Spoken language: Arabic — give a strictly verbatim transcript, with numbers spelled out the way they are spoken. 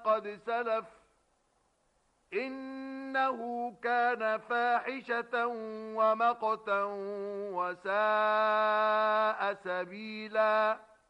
قد سلف إنه كان فاحشة ومقتا وساء سبيلا